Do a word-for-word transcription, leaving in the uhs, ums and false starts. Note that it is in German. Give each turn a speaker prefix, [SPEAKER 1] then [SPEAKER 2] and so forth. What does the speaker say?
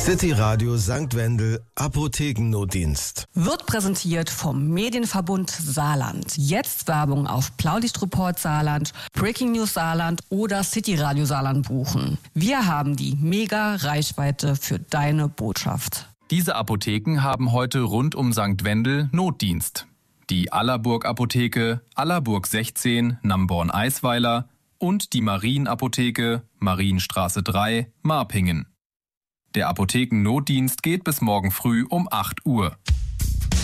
[SPEAKER 1] City Radio Sankt Wendel Apothekennotdienst.
[SPEAKER 2] Wird präsentiert vom Medienverbund Saarland. Jetzt Werbung auf Blaulichtreport Saarland, Breaking News Saarland oder City Radio Saarland buchen. Wir haben die Mega-Reichweite für deine Botschaft.
[SPEAKER 3] Diese Apotheken haben heute rund um Sankt Wendel Notdienst. Die Allerburg Apotheke, Allerburg sechzehn, Namborn-Eisweiler und die Marienapotheke, Marienstraße drei, Marpingen. Der Apothekennotdienst geht bis morgen früh um acht Uhr.